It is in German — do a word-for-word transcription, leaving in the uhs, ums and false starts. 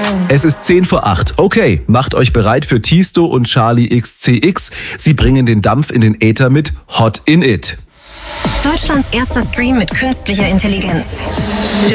Es ist zehn vor acht. Okay, macht euch bereit für Tiësto und Charli X C X. Sie bringen den Dampf in den Äther mit Hot in It. Deutschlands erster Stream mit künstlicher Intelligenz.